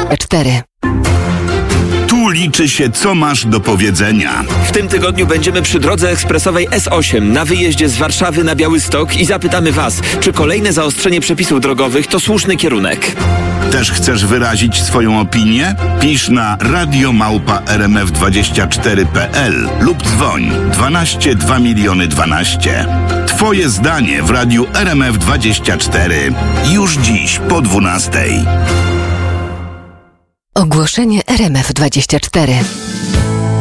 RMF24. Tu liczy się, co masz do powiedzenia. W tym tygodniu będziemy przy drodze ekspresowej S8 na wyjeździe z Warszawy na Białystok i zapytamy Was, czy kolejne zaostrzenie przepisów drogowych to słuszny kierunek. Też chcesz wyrazić swoją opinię? Pisz na radiomałpa.rmf24.pl lub dzwoń 12 2 miliony 12. Twoje zdanie w radiu RMF24 już dziś po 12. Ogłoszenie RMF24.